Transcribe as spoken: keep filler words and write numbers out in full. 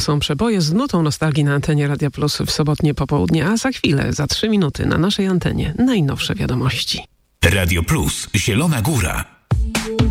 są Przeboje z nutą nostalgii na antenie Radia Plus w sobotnie popołudnie, a za chwilę, za trzy minuty na naszej antenie najnowsze wiadomości. Radio Plus, Zielona Góra.